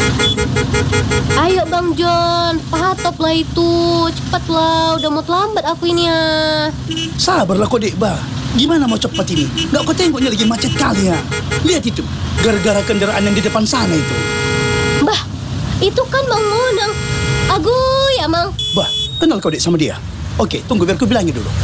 Ayo Bang John, patop lah itu. Cepatlah, udah mau terlambat aku ini ya. Sabarlah kau dek bah. Gimana mau cepat ini? Gak kau tengoknya lagi macet kali ya. Lihat itu, gara-gara kendaraan yang di depan sana itu. Bah, itu kan Bang Monang. Aguy ya Mang. Bah, kenal kau dek sama dia? Oke, tunggu biar ku bilangin dulu.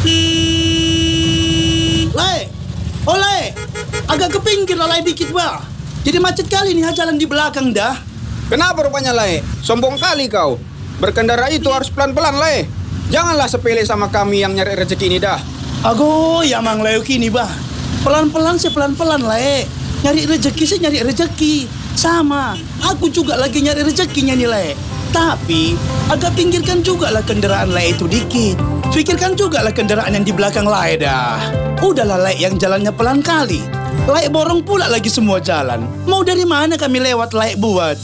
Lai, oh Lai, agak ke pinggir lah Lai dikit bah. Jadi macet kali nih jalan di belakang dah. Kenapa rupanya, Lai? Sombong kali kau. Berkendara itu harus pelan-pelan, Lai. Janganlah sepele sama kami yang nyari rezeki ini dah. Ago, ya Mang Leo kini bah. Pelan-pelan sih pelan-pelan Lai. Nyari rezeki sih nyari rezeki. Sama, aku juga lagi nyari rezekinya nih Lai. Tapi, agak pinggirkan juga lah kendaraan Lai itu dikit. Pikirkan juga lah kendaraan yang di belakang Lai dah. Udahlah Lai yang jalannya pelan kali. Lai borong pula lagi semua jalan. Mau dari mana kami lewat Lai buat?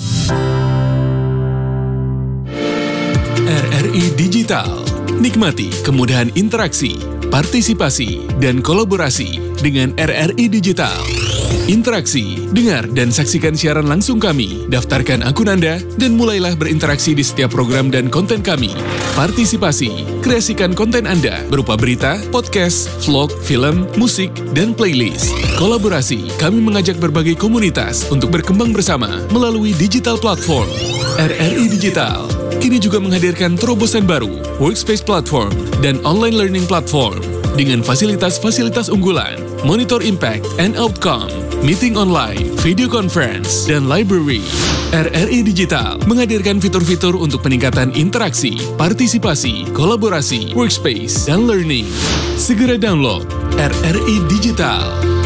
RRI Digital. Nikmati kemudahan interaksi, partisipasi, dan kolaborasi dengan RRI Digital. Interaksi, dengar dan saksikan siaran langsung kami, daftarkan akun Anda, dan mulailah berinteraksi di setiap program dan konten kami. Partisipasi, kreasikan konten Anda berupa berita, podcast, vlog, film, musik, dan playlist. Kolaborasi, kami mengajak berbagai komunitas untuk berkembang bersama melalui digital platform. RRI Digital kini juga menghadirkan terobosan baru, workspace platform, dan online learning platform dengan fasilitas-fasilitas unggulan, monitor impact and outcome, meeting online, video conference, dan library. RRI Digital menghadirkan fitur-fitur untuk peningkatan interaksi, partisipasi, kolaborasi, workspace, dan learning. Segera download RRI Digital.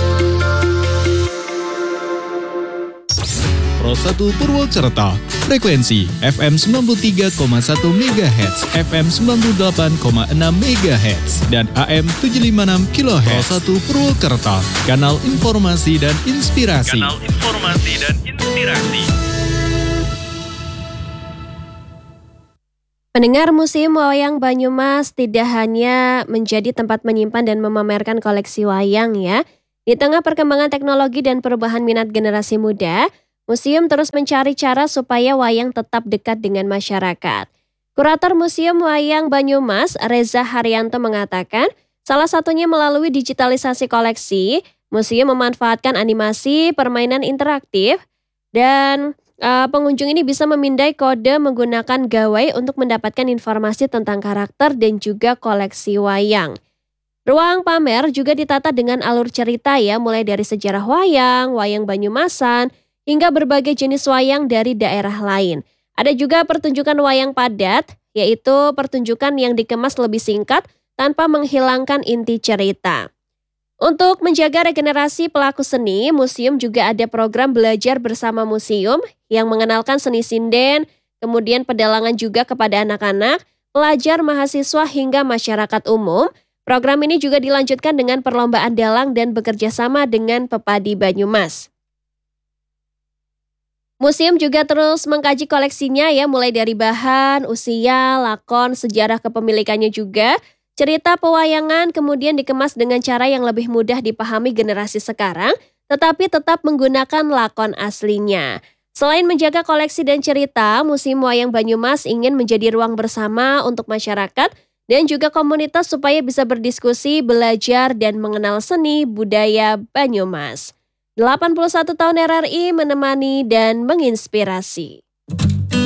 Pro 1 Purwokerto, frekuensi FM 93,1 MHz, FM 98,6 MHz, dan AM 756 kHz. Pro 1 Purwokerto, kanal informasi dan inspirasi. Pendengar, Museum Wayang Banyumas tidak hanya menjadi tempat menyimpan dan memamerkan koleksi wayang ya. Di tengah perkembangan teknologi dan perubahan minat generasi muda, museum terus mencari cara supaya wayang tetap dekat dengan masyarakat. Kurator Museum Wayang Banyumas, Reza Haryanto mengatakan, salah satunya melalui digitalisasi koleksi, museum memanfaatkan animasi, permainan interaktif, dan pengunjung ini bisa memindai kode menggunakan gawai untuk mendapatkan informasi tentang karakter dan juga koleksi wayang. Ruang pamer juga ditata dengan alur cerita ya, mulai dari sejarah wayang, wayang Banyumasan, hingga berbagai jenis wayang dari daerah lain. Ada juga pertunjukan wayang padat, yaitu pertunjukan yang dikemas lebih singkat tanpa menghilangkan inti cerita. Untuk menjaga regenerasi pelaku seni, museum juga ada program belajar bersama museum yang mengenalkan seni sinden, kemudian pedalangan juga kepada anak-anak, pelajar, mahasiswa, hingga masyarakat umum. Program ini juga dilanjutkan dengan perlombaan dalang dan bekerja sama dengan Pepadi Banyumas. Museum juga terus mengkaji koleksinya ya, mulai dari bahan, usia, lakon, sejarah kepemilikannya juga, cerita pewayangan kemudian dikemas dengan cara yang lebih mudah dipahami generasi sekarang, tetapi tetap menggunakan lakon aslinya. Selain menjaga koleksi dan cerita, Museum Wayang Banyumas ingin menjadi ruang bersama untuk masyarakat dan juga komunitas supaya bisa berdiskusi, belajar, dan mengenal seni budaya Banyumas. 81 tahun RRI menemani dan menginspirasi.